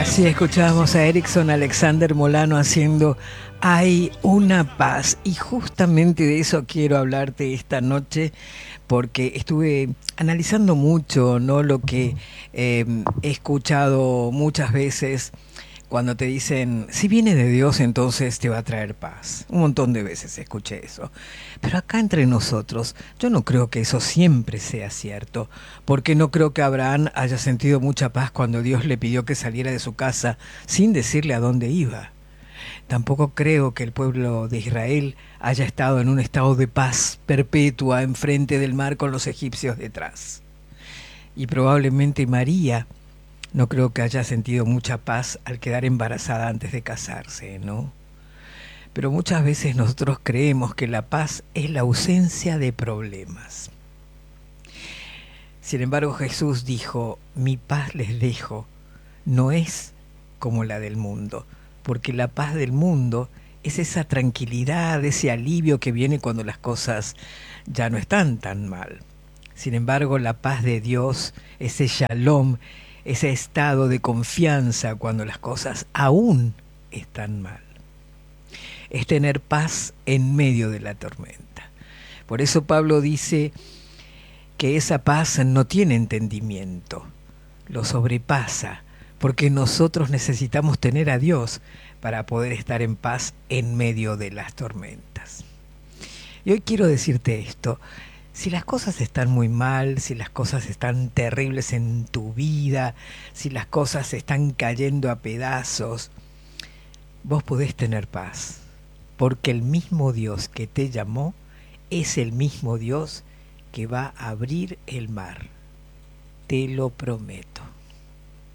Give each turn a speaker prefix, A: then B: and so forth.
A: Sí, escuchábamos a Erickson Alexander Molano haciendo Hay una paz. Y justamente de eso quiero hablarte esta noche, porque estuve analizando mucho, ¿no? Lo que he escuchado muchas veces cuando te dicen, si viene de Dios, entonces te va a traer paz. Un montón de veces escuché eso. Pero acá entre nosotros, yo no creo que eso siempre sea cierto, porque no creo que Abraham haya sentido mucha paz cuando Dios le pidió que saliera de su casa sin decirle a dónde iba. Tampoco creo que el pueblo de Israel haya estado en un estado de paz perpetua enfrente del mar con los egipcios detrás. Y probablemente María no creo que haya sentido mucha paz al quedar embarazada antes de casarse, ¿no? Pero muchas veces nosotros creemos que la paz es la ausencia de problemas. Sin embargo, Jesús dijo, mi paz les dejo, no es como la del mundo, porque la paz del mundo es esa tranquilidad, ese alivio que viene cuando las cosas ya no están tan mal. Sin embargo, la paz de Dios, ese shalom, ese estado de confianza cuando las cosas aún están mal, es tener paz en medio de la tormenta. Por eso Pablo dice que esa paz no tiene entendimiento, lo sobrepasa, porque nosotros necesitamos tener a Dios para poder estar en paz en medio de las tormentas. Y hoy quiero decirte esto, si las cosas están muy mal, si las cosas están terribles en tu vida, si las cosas están cayendo a pedazos, vos podés tener paz, porque el mismo Dios que te llamó es el mismo Dios que va a abrir el mar. Te lo prometo.